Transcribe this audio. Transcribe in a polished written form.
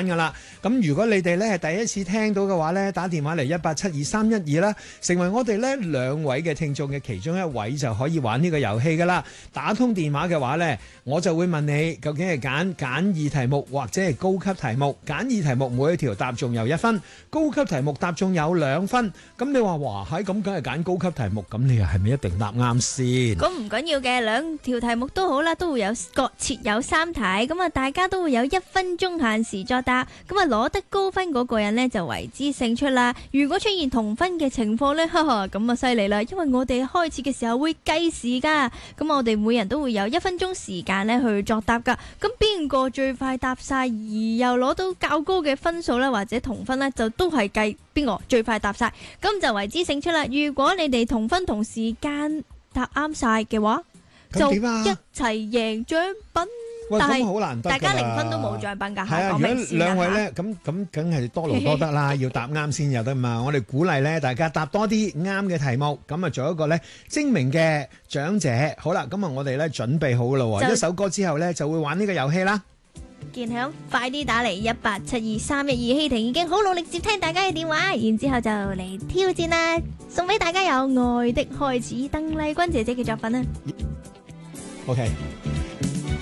㗎啦。咁如果你哋咧係第一次聽到嘅話咧，打電話嚟1872312啦，成為我哋咧2位嘅聽眾嘅其中一位就可以玩呢個遊戲㗎啦。打通電話嘅話咧，我就會問你究竟係揀簡易題目或者係高級題目。簡易題目每一條答中有1分，高級題目答中有2分。咁你話哇，係咁梗係揀高級題目，咁你又係咪一定答啱先？ 咁唔緊要嘅，2條題目都好啦，都會有各設有3題，咁啊大家都會有1分鐘限時作答，咁啊攞得高分嗰個人呢，就為之勝出啦。如果出現同分嘅情況呢，哈哈，咁啊犀利啦，因為我哋開始嘅時候會計時噶，咁我哋每人都會有1分鐘時間呢去作答噶。咁邊個最快答晒而又攞到較高嘅分數呢，或者同分呢，就都係計邊個最快答晒，咁就為之勝出啦。如果你哋同分同時間答啱晒嘅話，就一齊贏獎品。 喂，咁好難得㗎啦， 大家0分都冇獎品㗎。 係啊，如果2位咧，咁梗係多勞多得啦，要答啱先有得嘛。我哋鼓勵咧，大家答多啲啱嘅題目，咁啊做一個咧精明嘅長者。好啦，咁啊我哋咧準備好啦喎，一首歌之後咧就會玩呢個遊戲啦。 健享，快啲打嚟1872312，希婷已經好努力接聽大家嘅電話，然之後就嚟挑戰啦，送俾大家有愛的開始，鄧麗君姐姐嘅作品啊。 OK。